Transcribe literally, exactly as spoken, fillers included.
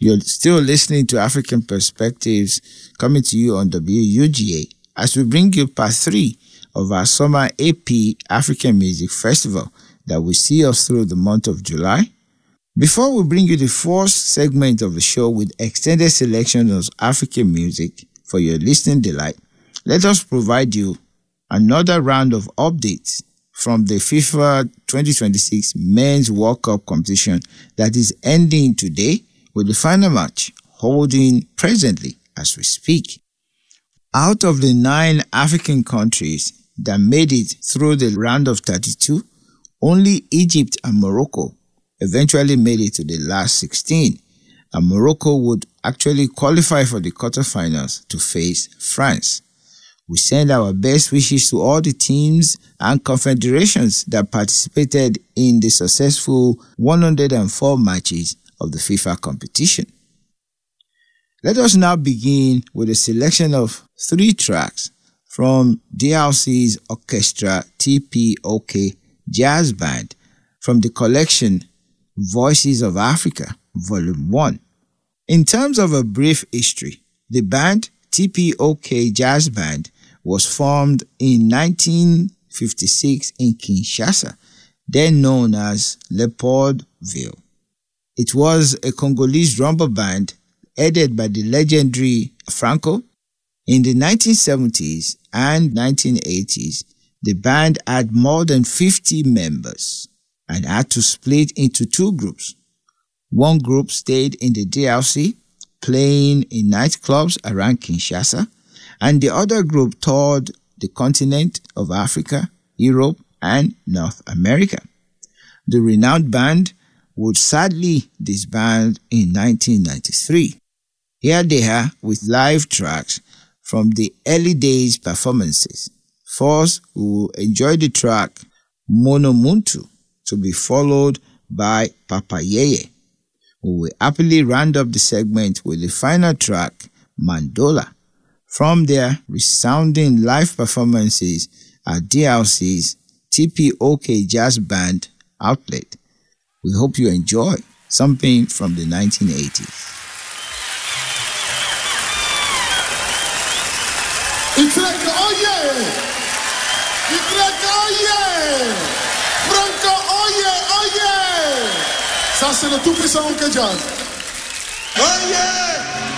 You're still listening to African Perspectives coming to you on W U G A as we bring you part three of our Summer A P African Music Festival that will see us through the month of July. Before we bring you the fourth segment of the show with extended selection of African music for your listening delight, let us provide you another round of updates from the FIFA twenty twenty-six Men's World Cup competition that is ending today with the final match holding presently as we speak. Out of the nine African countries that made it through the round of thirty-two, only Egypt and Morocco eventually made it to the last sixteen, and Morocco would actually qualify for the quarterfinals to face France. We send our best wishes to all the teams and confederations that participated in the successful one hundred four matches of the FIFA competition. Let us now begin with a selection of three tracks from D R C's orchestra T P O K Jazz Band from the collection Voices of Africa, Volume one. In terms of a brief history, the band T P O K Jazz Band was formed in nineteen fifty-six in Kinshasa, then known as Leopoldville. It was a Congolese rumba band headed by the legendary Franco. In the nineteen seventies and nineteen eighties, the band had more than fifty members and had to split into two groups. One group stayed in the D R C, playing in nightclubs around Kinshasa, and the other group toured the continent of Africa, Europe, and North America. The renowned band would sadly disband in nineteen ninety-three. Here they are with live tracks from the early days performances. First, we will enjoy the track Mono Muntu, to be followed by Papa Yeye. We will happily round up the segment with the final track, Mandola, from their resounding live performances at D R C's T P O K Jazz Band outlet. We hope you enjoy something from the nineteen eighties. It's like, oh yeah! It's like, oh yeah! Franco, oh yeah, oh yeah! Ça, c'est le tout puissant Oncle Jazz. Oh yeah!